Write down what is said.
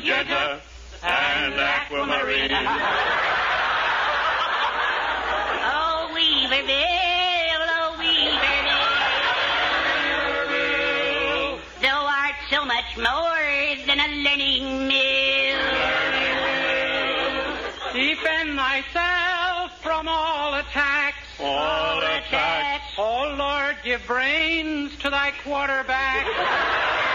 Magenta, and Aquamarine. Oh, Weaverville, oh, Weaverville, thou art so much more than a learning mill. Defend thyself from all attacks. All attacks. Oh, Lord, give brains to thy quarterback.